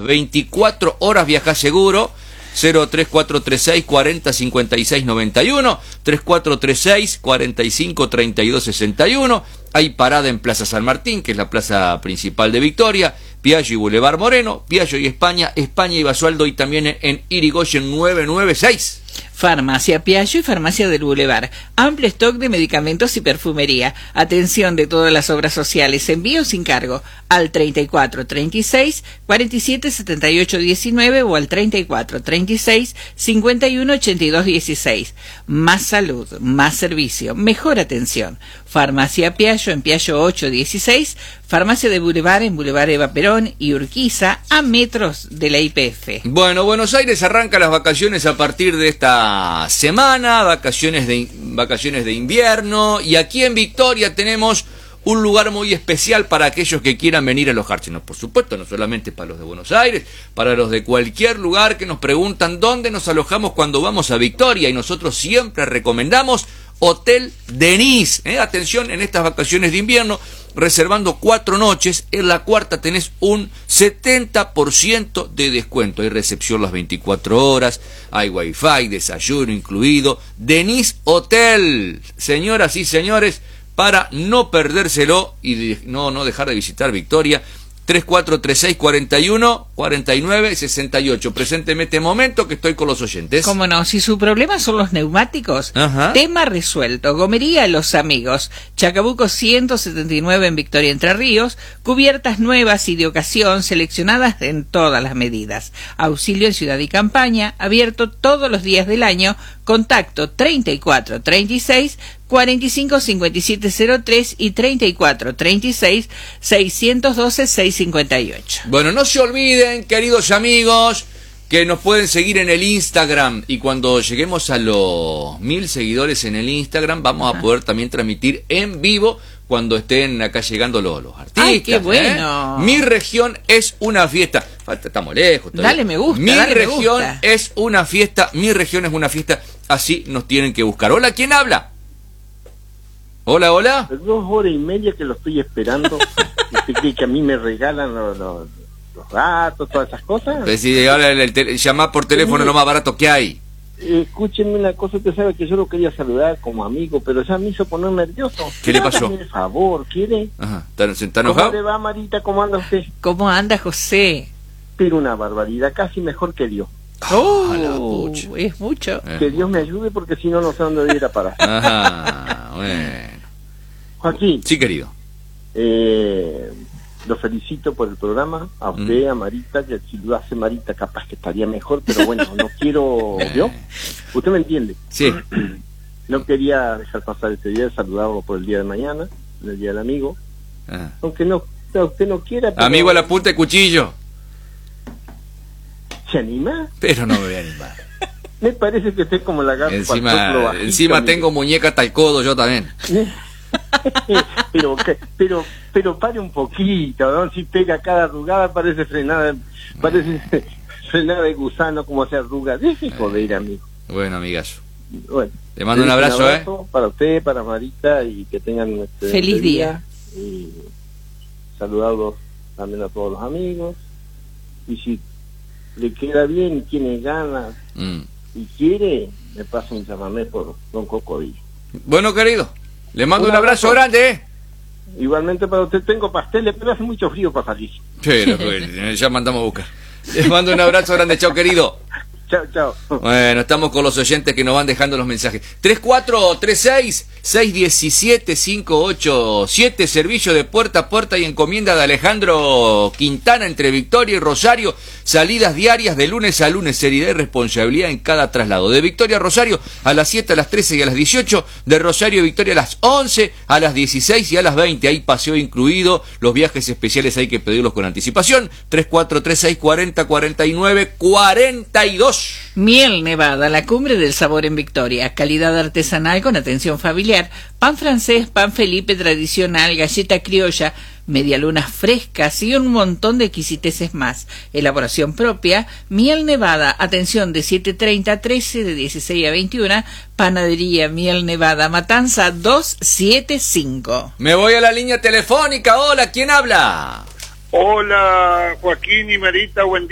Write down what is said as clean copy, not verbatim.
24 horas viajás seguro. 03436 40 56 91, 3436 45 32 61. Hay parada en Plaza San Martín, que es la plaza principal de Victoria, Piaggio y Boulevard Moreno, Piaggio y España y Basualdo, y también en Irigoyen 996. Farmacia Piaggio y Farmacia del Boulevard. Amplio stock de medicamentos y perfumería. Atención de todas las obras sociales. Envío sin cargo al 3436 47 78 19 o al 3436 51 82 16. Más salud, más servicio, mejor atención. Farmacia Piaggio en Piaggio 816. Farmacia de Boulevard en Boulevard Eva Perón y Urquiza, a metros de la YPF. Bueno, Buenos Aires arranca las vacaciones a partir de esta semana, vacaciones de invierno, y aquí en Victoria tenemos un lugar muy especial para aquellos que quieran venir a alojarse. No, por supuesto, no solamente para los de Buenos Aires, para los de cualquier lugar que nos preguntan dónde nos alojamos cuando vamos a Victoria, y nosotros siempre recomendamos Hotel Denis. Atención, en estas vacaciones de invierno, reservando 4 noches, en la cuarta tenés un 70% de descuento. Hay recepción las 24 horas, hay wifi, desayuno incluido. Denis Hotel, señoras y señores, para no perdérselo y no dejar de visitar Victoria. 3436 41 49 68. Presénteme este momento que estoy con los oyentes. Cómo no, si su problema son los neumáticos, tema resuelto. Gomería Los Amigos, Chacabuco 179 en Victoria, Entre Ríos. Cubiertas nuevas y de ocasión, seleccionadas en todas las medidas. Auxilio en ciudad y campaña, abierto todos los días del año. Contacto 3436 45 57 03 y 34 36 612 658. Bueno, no se olviden, queridos amigos, que nos pueden seguir en el Instagram, y cuando lleguemos a los 1000 seguidores en el Instagram vamos a poder también transmitir en vivo cuando estén acá llegando los artistas. ¡Ay, qué bueno! Mi región es una fiesta. Estamos lejos todavía. Dale me gusta. Mi dale región me gusta. es una fiesta. Mi región es una fiesta. Así nos tienen que buscar. Hola, ¿quién habla? Hola, hola. 2 horas y media que lo estoy esperando. ¿Usted cree que a mí me regalan los gatos, todas esas cosas? Pues si ahora llamar por teléfono es lo más barato que hay. Escúchenme una cosa, usted sabe que yo lo quería saludar como amigo, pero ya me hizo poner nervioso. ¿Qué le pasó? Hágame el favor, ¿quiere? Ajá, ¿está enojado? ¿Cómo le va, Marita? ¿Cómo anda usted? ¿Cómo anda, José? Pero una barbaridad, casi mejor que Dios. Es mucho. Que Dios me ayude, porque si no, no sé dónde ir a parar. Ajá, bueno. Joaquín. Sí, querido. Lo felicito por el programa, a usted, a Marita, que si lo hace Marita capaz que estaría mejor, pero bueno, no quiero... ¿Yo? ¿Usted me entiende? Sí. No quería dejar pasar este día, saludarlo por el día de mañana, el día del amigo. Aunque no, usted no quiera... Pero... Amigo a la punta de cuchillo. ¿Se anima? Pero no me voy a animar. Me parece que usted es como la garza. Encima tengo muñeca hasta el codo yo también. pero pare un poquito, ¿no? Si pega cada arrugada parece frenada de gusano, como se arruga. Deje joder, amigo. Bueno, amigazo. Bueno, le mando un abrazo, para usted, para Marita, y que tengan feliz día. Y saludarlos también a todos los amigos. Y si le queda bien y tiene ganas y quiere, me pasa un chamamé por Don Cocodillo. Bueno, querido, le mando un abrazo grande. Igualmente para usted. Tengo pasteles, pero hace mucho frío para salir. Pero ya mandamos a buscar. Le mando un abrazo grande. Chao, querido. Chao, chao. Bueno, estamos con los oyentes que nos van dejando los mensajes. 3436-617-587, servicio de puerta a puerta y encomienda de Alejandro Quintana entre Victoria y Rosario. Salidas diarias de lunes a lunes, seriedad y responsabilidad en cada traslado. De Victoria a Rosario a las 7, a las 13 y a las 18. De Rosario a Victoria a las 11, a las 16 y a las 20. Hay paseo incluido. Los viajes especiales hay que pedirlos con anticipación. 3436 40 49 42. Miel Nevada, la cumbre del sabor en Victoria. Calidad artesanal con atención familiar. Pan francés, pan Felipe tradicional, galleta criolla, medialunas frescas y un montón de exquisiteces más. Elaboración propia. Miel Nevada, atención de 7:30 a 13, de 16 a 21. Panadería Miel Nevada, Matanza 275. Me voy a la línea telefónica. Hola, ¿quién habla? Hola, Joaquín y Marita, buen día.